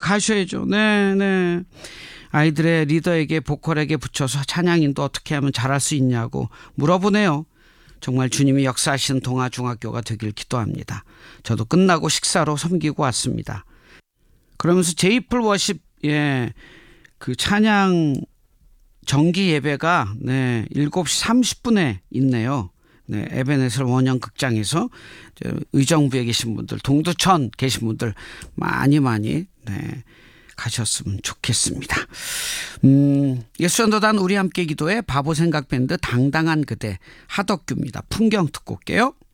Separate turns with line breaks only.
가셔야죠. 네, 네. 아이들의 리더에게 보컬에게 붙여서 찬양인도 어떻게 하면 잘할 수 있냐고 물어보네요. 정말 주님이 역사하시는 동아중학교가 되길 기도합니다. 저도 끝나고 식사로 섬기고 왔습니다. 그러면서 제이플 워십, 그 찬양 정기 예배가 7시 30분에 있네요. 에베네셀 원형 극장에서 의정부에 계신 분들, 동두천 계신 분들 많이 가셨으면 좋겠습니다. 예수전도단 우리 함께 기도회 바보생각 밴드 당당한 그대 하덕규입니다. 풍경 듣고 올게요.